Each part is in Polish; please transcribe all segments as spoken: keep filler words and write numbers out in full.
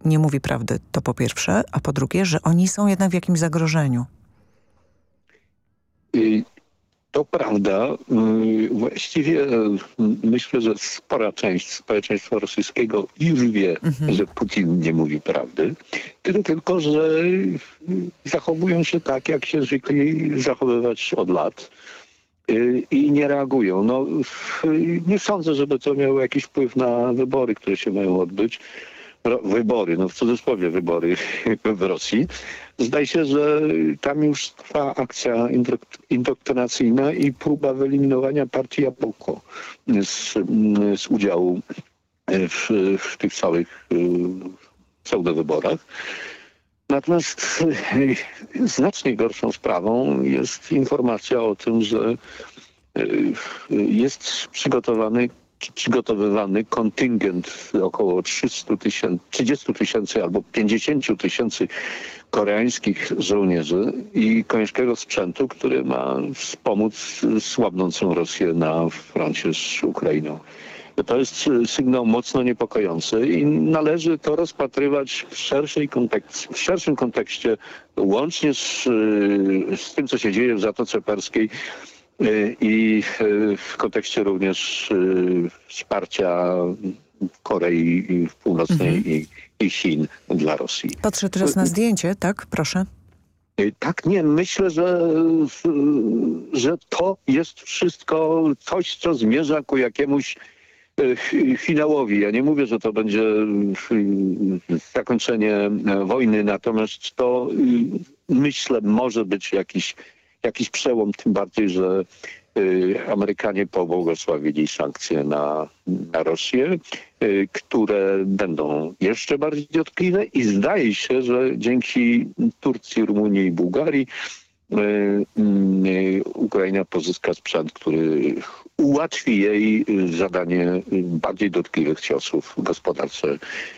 nie mówi prawdy, to po pierwsze, a po drugie, że oni są jednak w jakimś zagrożeniu. To prawda. Właściwie myślę, że spora część społeczeństwa rosyjskiego już wie, mhm. że Putin nie mówi prawdy. Tyle tylko, że zachowują się tak, jak się zwykli zachowywać od lat. I nie reagują. No, nie sądzę, żeby to miało jakiś wpływ na wybory, które się mają odbyć. Wybory, no w cudzysłowie wybory w Rosji. Zdaje się, że tam już trwa akcja indoktrynacyjna i próba wyeliminowania partii Jabłko z, z udziału w, w tych całych pseudowyborach. Natomiast znacznie gorszą sprawą jest informacja o tym, że jest przygotowany przygotowywany kontyngent około trzystu tysięcy, trzydziestu tysięcy albo pięćdziesięciu tysięcy koreańskich żołnierzy i końskiego sprzętu, który ma wspomóc słabnącą Rosję na froncie z Ukrainą. To jest sygnał mocno niepokojący i należy to rozpatrywać w, szerszej kontekście, w szerszym kontekście, łącznie z, z tym, co się dzieje w Zatoce Perskiej, i w kontekście również wsparcia Korei Północnej mhm. i, i Chin dla Rosji. Patrzę teraz na zdjęcie, tak? Proszę. Tak, nie. Myślę, że, że to jest wszystko coś, co zmierza ku jakiemuś finałowi. Ja nie mówię, że to będzie zakończenie wojny, natomiast to myślę może być jakiś Jakiś przełom, tym bardziej, że y, Amerykanie pobłogosławili sankcje na, na Rosję, y, które będą jeszcze bardziej dotkliwe i zdaje się, że dzięki Turcji, Rumunii i Bułgarii y, y, Ukraina pozyska sprzęt, który ułatwi jej zadanie bardziej dotkliwych ciosów w gospodarce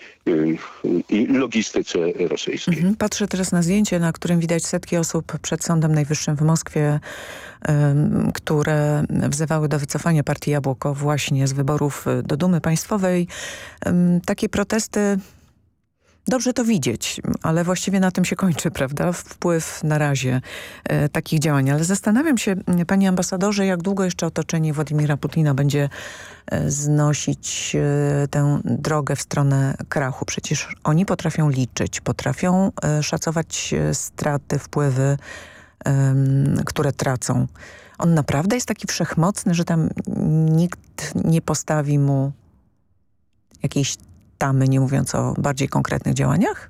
i logistyce rosyjskiej. Mhm. Patrzę teraz na zdjęcie, na którym widać setki osób przed Sądem Najwyższym w Moskwie, um, które wzywały do wycofania partii Jabłko właśnie z wyborów do Dumy Państwowej. Um, takie protesty, dobrze to widzieć, ale właściwie na tym się kończy, prawda? Wpływ na razie e, takich działań. Ale zastanawiam się, panie ambasadorze, jak długo jeszcze otoczenie Władimira Putina będzie e, znosić e, tę drogę w stronę krachu. Przecież oni potrafią liczyć, potrafią e, szacować e, straty, wpływy, e, które tracą. On naprawdę jest taki wszechmocny, że tam nikt nie postawi mu jakiejś tamy, nie mówiąc o bardziej konkretnych działaniach?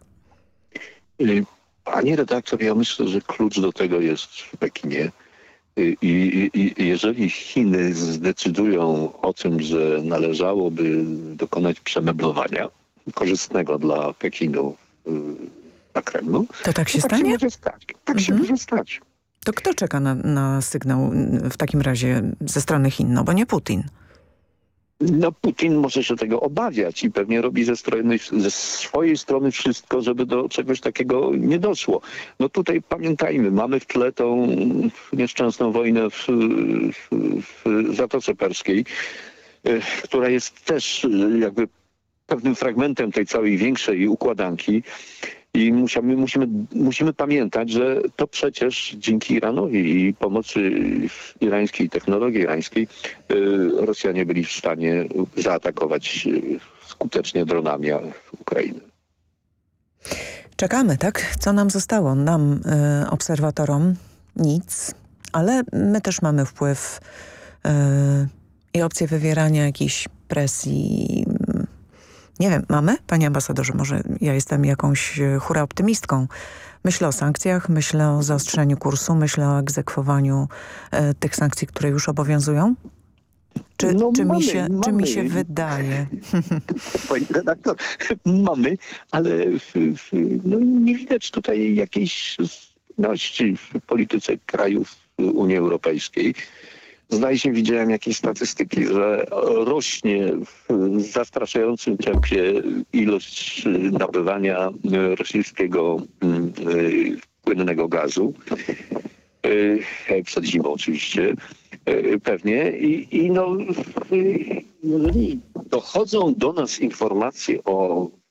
Panie redaktor, ja myślę, że klucz do tego jest w Pekinie. I, i, i jeżeli Chiny zdecydują o tym, że należałoby dokonać przemeblowania korzystnego dla Pekinu na Kremlu, to tak się to stanie? Tak się może stać. Tak mhm. się może stać. To kto czeka na, na sygnał w takim razie ze strony Chin? No bo nie Putin. No Putin może się tego obawiać i pewnie robi ze, strony, ze swojej strony wszystko, żeby do czegoś takiego nie doszło. No tutaj pamiętajmy, mamy w tle tą nieszczęsną wojnę w, w, w Zatoce Perskiej, która jest też jakby pewnym fragmentem tej całej większej układanki. I musimy, musimy, musimy pamiętać, że to przecież dzięki Iranowi i pomocy irańskiej, technologii irańskiej, Rosjanie byli w stanie zaatakować skutecznie dronami Ukrainę. Czekamy, tak? Co nam zostało? Nam, y, obserwatorom, nic, ale my też mamy wpływ y, i opcję wywierania jakiejś presji. Nie wiem, mamy? Panie ambasadorze, może ja jestem jakąś hura optymistką. Myślę o sankcjach, myślę o zaostrzeniu kursu, myślę o egzekwowaniu e, tych sankcji, które już obowiązują. Czy, no czy, mamy, mi się, mamy. czy mi się wydaje? Pani redaktor, mamy, ale no, nie widać tutaj jakiejś spójności w polityce krajów Unii Europejskiej. Zdaje się, widziałem jakieś statystyki, że rośnie w zastraszającym tempie ilość nabywania rosyjskiego płynnego gazu. Przed zimą oczywiście, pewnie. I, i no, jeżeli dochodzą do nas informacje o